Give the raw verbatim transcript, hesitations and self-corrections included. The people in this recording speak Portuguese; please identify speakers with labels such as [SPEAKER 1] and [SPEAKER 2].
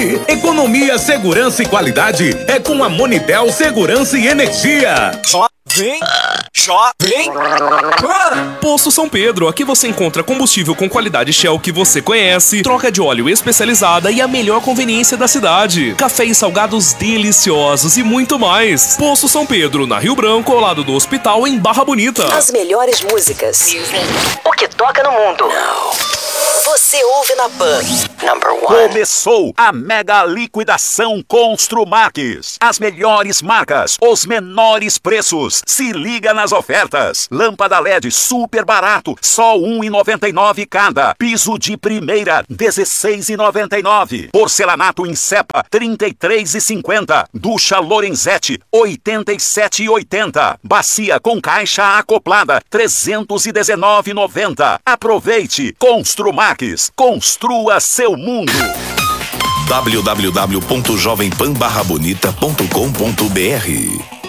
[SPEAKER 1] Economia, segurança e qualidade é com a Monitel Segurança e Energia.
[SPEAKER 2] Vem, vem.
[SPEAKER 3] Poço São Pedro, aqui você encontra combustível com qualidade Shell que você conhece, troca de óleo especializada e a melhor conveniência da cidade, café e salgados deliciosos e muito mais. Poço São Pedro, na Rio Branco, ao lado do hospital, em Barra Bonita.
[SPEAKER 4] As melhores músicas. O que toca no mundo. Você ouve na Pan. Number one.
[SPEAKER 5] Começou a mega liquidação Construmax. As melhores marcas, os menores preços. Se liga nas ofertas. Lâmpada L E D super barato, só um real e noventa e nove centavos cada. Piso de primeira, dezesseis reais e noventa e nove centavos. Porcelanato em cepa, trinta e três reais e cinquenta centavos. Ducha Lorenzetti, oitenta e sete reais e oitenta centavos. Bacia com caixa acoplada, trezentos e dezenove reais e noventa centavos. Aproveite. Construmax. Construa seu mundo.
[SPEAKER 1] w w w ponto jovem pan barra bonita ponto com ponto b r